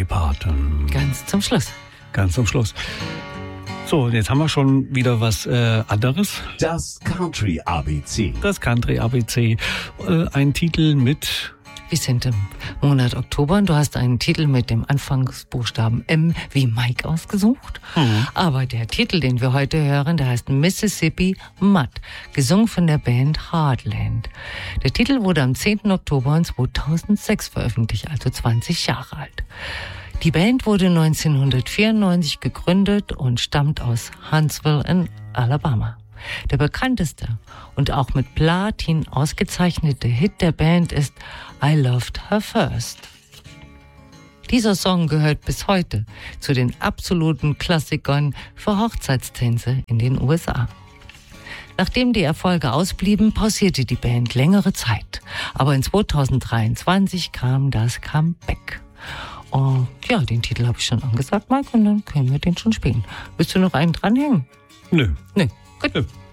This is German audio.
Part. Ganz zum Schluss. Ganz zum Schluss. So, jetzt haben wir schon wieder was anderes. Das Country ABC. Das Country ABC. Ein Titel mit... Wir sind im Monat Oktober und du hast einen Titel mit dem Anfangsbuchstaben M wie Mike ausgesucht. Aber der Titel, den wir heute hören, der heißt Mississippi Mud, gesungen von der Band Heartland. Der Titel wurde am 10. Oktober 2006 veröffentlicht, also 20 Jahre alt. Die Band wurde 1994 gegründet und stammt aus Huntsville in Alabama. Der bekannteste und auch mit Platin ausgezeichnete Hit der Band ist I Loved Her First. Dieser Song gehört bis heute zu den absoluten Klassikern für Hochzeitstänze in den USA. Nachdem die Erfolge ausblieben, pausierte die Band längere Zeit. Aber in 2023 kam das Comeback. Oh, ja, den Titel habe ich schon angesagt, Mike, und dann können wir den schon spielen. Willst du noch einen dranhängen? Nö. Nö, gut. Nö.